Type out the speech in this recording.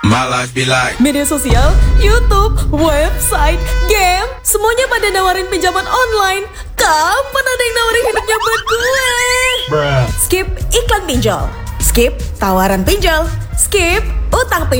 My life be like Media sosial, YouTube, website, game, semuanya pada nawarin pinjaman online. Kapan ada yang nawarin hidupnya buat gue? Skip iklan pinjol, skip tawaran pinjol, skip utang pinjol.